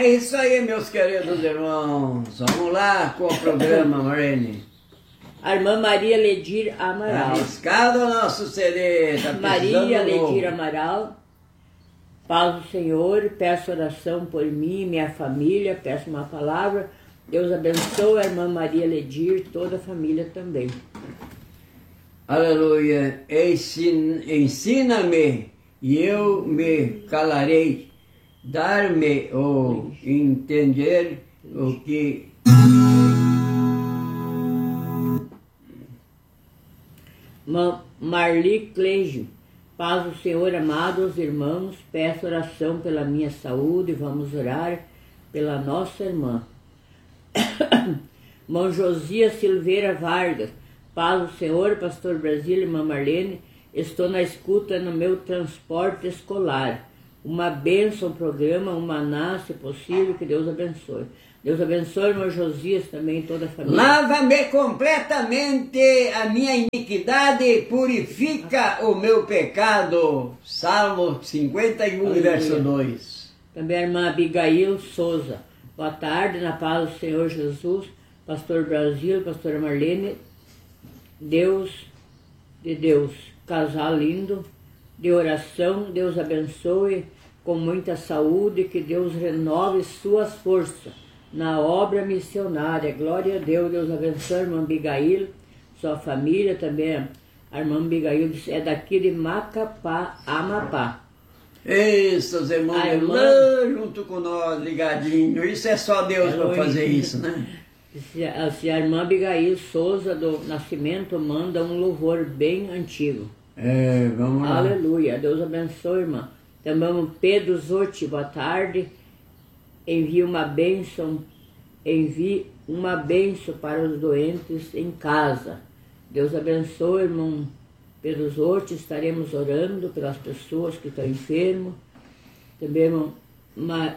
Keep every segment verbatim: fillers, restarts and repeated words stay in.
É isso aí, meus queridos irmãos. Vamos lá com o programa, Marlene. A irmã Maria Ledir Amaral. Arriscado o nosso C D. Tá Maria Ledir novo. Amaral. Paz do Senhor, peço oração por mim e minha família, peço uma palavra. Deus abençoe a irmã Maria Ledir, toda a família também. Aleluia. Ensin- Ensina-me e eu me calarei. Dar-me o entender o que... Ma- Marli Clejo. Paz do Senhor, amados irmãos, peço oração pela minha saúde, vamos orar pela nossa irmã. Mãe Josias Silveira Vargas, paz do Senhor, pastor Brasil e irmã Marlene, estou na escuta no meu transporte escolar. Uma bênção ao programa, um maná, se possível, que Deus abençoe. Deus abençoe, irmão Josias, também toda a família. Lava-me completamente a minha iniquidade e purifica o meu pecado. Salmo cinquenta e um, Aleluia. verso dois. Também a irmã Abigail Souza. Boa tarde, na paz do Senhor Jesus, pastor Brasil, pastora Marlene, Deus de Deus, casal lindo, de oração, Deus abençoe com muita saúde, que Deus renove suas forças na obra missionária. Glória a Deus, Deus abençoe a irmã Abigail, sua família também. A irmã Abigail é daqui de Macapá, Amapá. Isso, os irmãos A irmã- lá junto com nós, ligadinho. Isso é só Deus para Aleluia. fazer isso, né? Se a, se a irmã Abigail Souza do Nascimento manda um louvor bem antigo. É, vamos lá. Aleluia, Deus abençoe, irmã. Também Pedro Zotti, boa tarde. Envie uma bênção, envie uma bênção para os doentes em casa. Deus abençoe, irmão Pedro Zotti. Estaremos orando pelas pessoas que estão enfermas. Também, irmão Ma-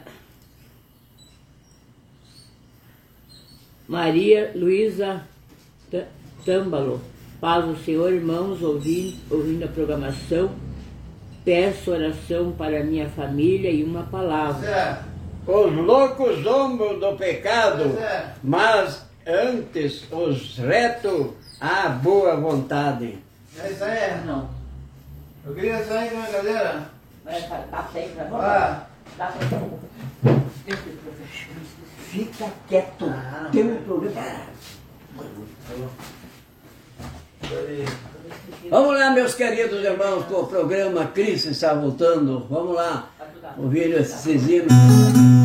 Maria Luísa Ta- Tâmbalo. Paz do Senhor, irmãos, ouvindo, ouvindo a programação. Peço oração para minha família e uma palavra. Os loucos zombam do pecado, Pois é. mas antes os retos à boa vontade. É isso aí. Não. Eu queria sair com a galera. Dá sempre, tá bom? Ah, Dá pra... Fica quieto, Ah, tem um problema. Vamos lá, meus queridos irmãos, com o programa Cristo está voltando. Vamos lá, ouvir esses hinos.